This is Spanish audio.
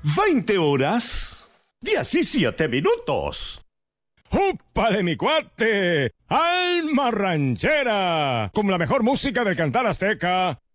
20 horas 17 minutos. ¡Úpale, mi cuate! ¡Alma ranchera! Con la mejor música del cantar azteca.